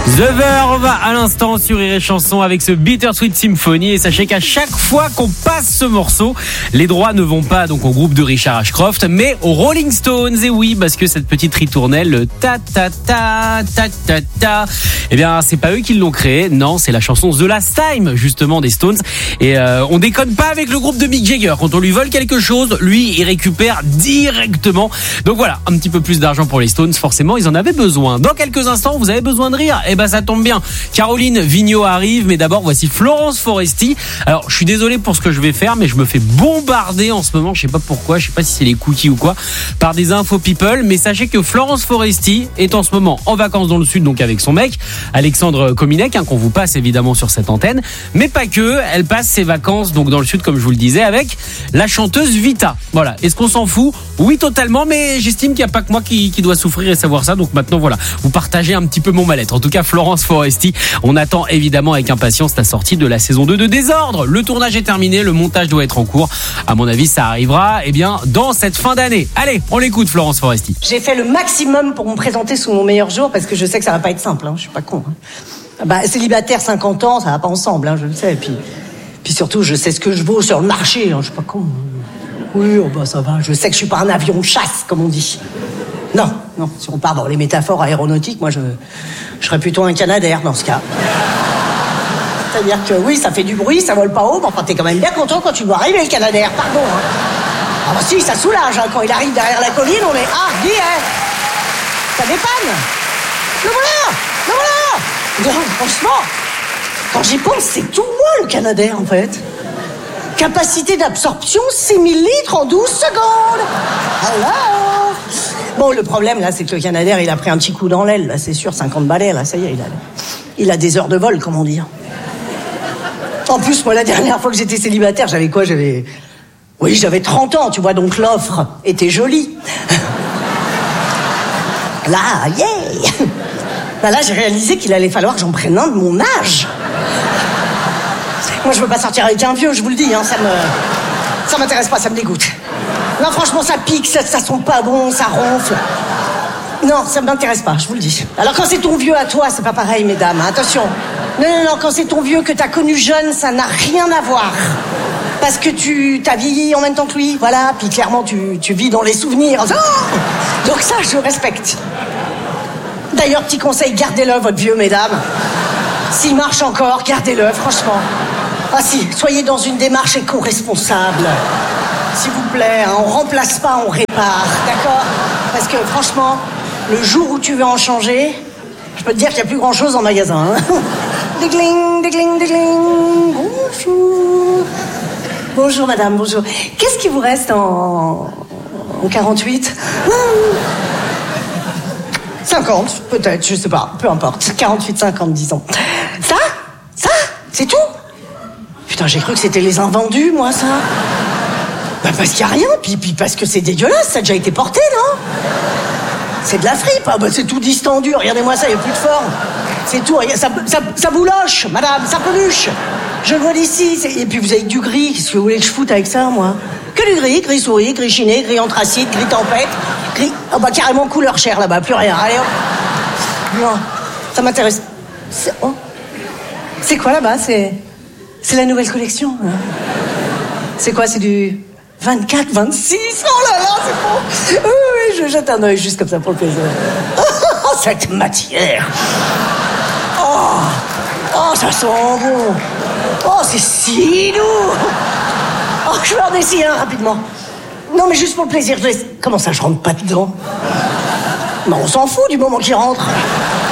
The Verve à l'instant sur Rire et Chanson avec ce Bittersweet Symphony. Et sachez qu'à chaque fois qu'on passe ce morceau, les droits ne vont pas donc au groupe de Richard Ashcroft, mais aux Rolling Stones. Et oui, parce que cette petite ritournelle, le ta ta ta ta ta ta, eh bien c'est pas eux qui l'ont créé. Non, c'est la chanson The Last Time justement des Stones. Et on déconne pas avec le groupe de Mick Jagger. Quand on lui vole quelque chose, lui il récupère directement. Donc voilà, un petit peu plus d'argent pour les Stones. Forcément, ils en avaient besoin. Dans quelques instants, vous avez besoin de rire. Eh ben ça tombe bien. Caroline Vigneault arrive, mais d'abord voici Florence Foresti. Alors je suis désolé pour ce que je vais faire, mais je me fais bombarder en ce moment. Je sais pas pourquoi, je sais pas si c'est les cookies ou quoi, par des infos people. Mais sachez que Florence Foresti est en ce moment en vacances dans le sud, donc avec son mec Alexandre Kominek, qu'on vous passe évidemment sur cette antenne. Mais pas que. Elle passe ses vacances donc dans le sud, comme je vous le disais, avec la chanteuse Vita. Voilà. Est-ce qu'on s'en fout? Oui, totalement. Mais j'estime qu'il n'y a pas que moi qui doit souffrir et savoir ça. Donc maintenant, voilà, vous partagez un petit peu mon mal-être. En tout cas, Florence Foresti, on attend évidemment avec impatience la sortie de la saison 2 de Désordre. Le tournage est terminé, le montage doit être en cours. À mon avis, ça arrivera dans cette fin d'année. Allez, on l'écoute, Florence Foresti. J'ai fait le maximum pour me présenter sous mon meilleur jour parce que je sais que ça va pas être simple, je suis pas con. Célibataire 50 ans, ça va pas ensemble, je le sais. Et puis surtout, je sais ce que je vaux sur le marché, je suis pas con. Oui, ça va, je sais que je suis pas un avion de chasse, comme on dit. Non, si on part dans les métaphores aéronautiques, moi je serais plutôt un Canadair dans ce cas. C'est-à-dire que oui, ça fait du bruit, ça vole pas haut, mais enfin t'es quand même bien content quand tu vois arriver le Canadair, pardon. Ah bah si, ça soulage, quand il arrive derrière la colline, on est ça dépanne. Le voilà. Non, franchement, quand j'y pense, c'est tout moi le Canadair en fait. Capacité d'absorption 6000 litres en 12 secondes. Alors. Bon, le problème, là, c'est que le Canadair, il a pris un petit coup dans l'aile, là, c'est sûr, 50 balais, là, ça y est, il a des heures de vol, comment dire. En plus, moi, la dernière fois que j'étais célibataire, j'avais 30 ans, tu vois, donc l'offre était jolie. Là, yeah. Là, j'ai réalisé qu'il allait falloir que j'en prenne un de mon âge. Moi, je veux pas sortir avec un vieux, je vous le dis, ça m'intéresse pas, ça me dégoûte. Non, franchement, ça pique, ça sent pas bon, ça ronfle. Non, ça m'intéresse pas, je vous le dis. Alors, quand c'est ton vieux à toi, c'est pas pareil, mesdames, attention. Non, quand c'est ton vieux que t'as connu jeune, ça n'a rien à voir. Parce que t'as vieilli en même temps que lui, voilà, puis clairement, tu vis dans les souvenirs. Oh, donc ça, je respecte. D'ailleurs, petit conseil, gardez-le, votre vieux, mesdames. S'il marche encore, gardez-le, franchement. Ah si, soyez dans une démarche éco-responsable. S'il vous plaît, on remplace pas, on répare, d'accord? Parce que franchement, le jour où tu veux en changer, je peux te dire qu'il n'y a plus grand-chose en magasin. Dégling, dégling, dégling. Bonjour. Bonjour madame, bonjour. Qu'est-ce qui vous reste en 48? 50, peut-être, je sais pas, peu importe. 48, 50, disons. Ça, c'est tout? Putain, j'ai cru que c'était les invendus, moi, ça. Parce qu'il n'y a rien, puis parce que c'est dégueulasse, ça a déjà été porté, non? C'est de la fripe, c'est tout distendu, regardez-moi ça, il n'y a plus de forme. C'est tout, ça bouloche, madame, ça peluche. Je le vois d'ici, et puis vous avez du gris, qu'est-ce que vous voulez que je foute avec ça, moi? Que du gris souris, gris chiné, gris anthracite, gris tempête, gris... carrément couleur chair là-bas, plus rien, allez hop. Non, ça m'intéresse. C'est quoi là-bas? C'est la nouvelle collection, hein. C'est quoi, c'est du 24, 26? Oh là là, c'est beau. Oui, je jette un œil juste comme ça pour le plaisir. Oh, cette matière. Oh, ça sent bon. Oh, c'est si doux. Oh, je vais en essayer un rapidement. Non, mais juste pour le plaisir. Comment ça, je rentre pas dedans? Mais on s'en fout du moment qu'il rentre.